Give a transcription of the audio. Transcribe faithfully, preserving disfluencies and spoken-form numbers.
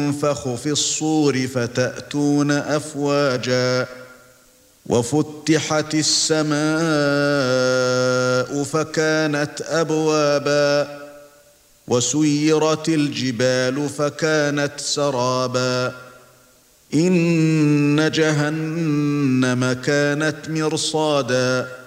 ينفخ في الصور فتأتون أفواجا وفتحت السماء فكانت أبوابا وسيرت الجبال فكانت سرابا إن جهنم كانت مرصادا